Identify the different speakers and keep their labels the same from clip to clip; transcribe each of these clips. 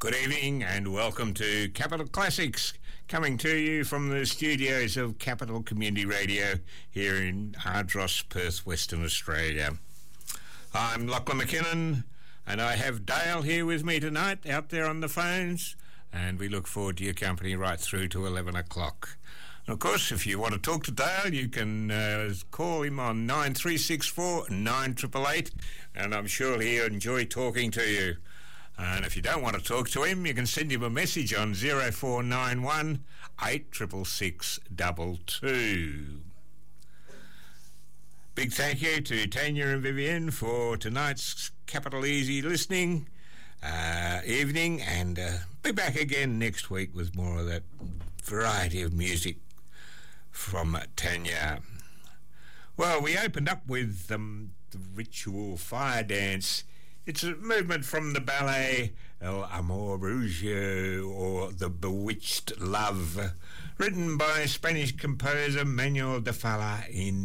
Speaker 1: Good evening and welcome to Capital Classics, coming to you from the studios of Capital Community Radio here in Ardross, Perth, Western Australia. I'm Lachlan McKinnon and I have Dale here with me tonight out there on the phones, and we look forward to your company right through to 11 o'clock. And of course, if you want to talk to Dale, you can call him on 9364 9888, and I'm sure he'll enjoy talking to you. And if you don't want to talk to him, you can send him a message on 0491 866622. Big thank you to Tanya and Vivian for tonight's Capital Easy listening evening, and be back again next week with more of that variety of music from Tanya. Well, we opened up with the ritual fire dance. It's a movement from the ballet El Amor Rouge, or The Bewitched Love, written by Spanish composer Manuel de Falla in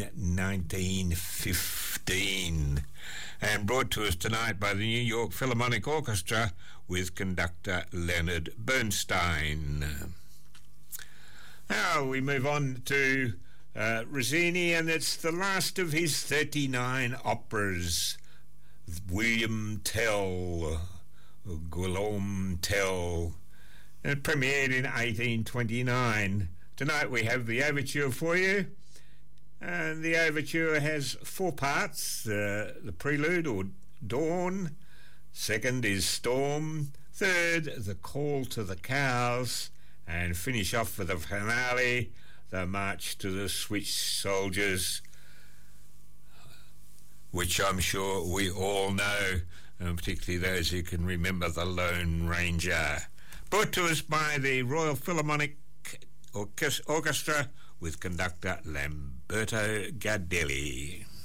Speaker 1: 1915, and brought to us tonight by the New York Philharmonic Orchestra with conductor Leonard Bernstein. Now we move on to Rossini, and it's the last of his 39 operas. William Tell, Guillaume Tell. It premiered in 1829. Tonight we have the overture for you. And the overture has four parts. The prelude, or Dawn. Second is Storm. Third, The Call to the Cows. And finish off with the finale, The March to the Switch Soldiers, which I'm sure we all know, and particularly those who can remember The Lone Ranger. Brought to us by the Royal Philharmonic Orchestra with conductor Lamberto Gardelli.